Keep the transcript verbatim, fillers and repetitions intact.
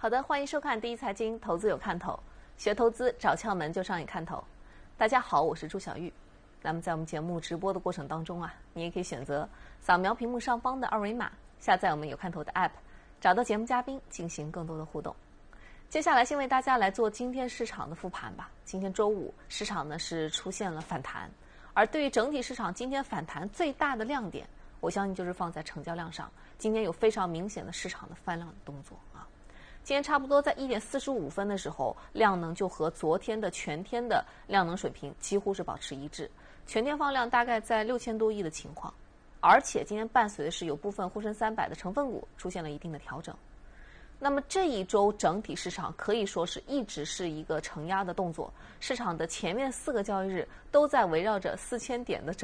好的，欢迎收看第一财经投资有看头，学投资找窍门就上瘾看头。大家好，我是朱小玉。那么在我们节目直播的过程当中啊，你也可以选择扫描屏幕上方的二维码，下载我们有看头的 App， 找到节目嘉宾进行更多的互动。接下来先为大家来做今天市场的复盘吧。今天周五，市场呢是出现了反弹，而对于整体市场今天反弹最大的亮点，我相信就是放在成交量上。今天有非常明显的市场的翻量的动作啊。今天差不多在一点四十五分的时候，量能就和昨天的全天的量能水平几乎是保持一致，全天放量大概在六千多亿的情况，而且今天伴随的是有部分沪深三百的成分股出现了一定的调整。那么这一周整体市场可以说是一直是一个承压的动作，市场的前面四个交易日都在围绕着四千点的整